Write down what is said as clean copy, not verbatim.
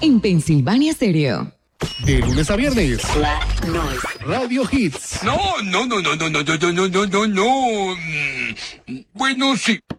en Pensilvania Stereo. De lunes a viernes. Radio Hits. No. Bueno, sí.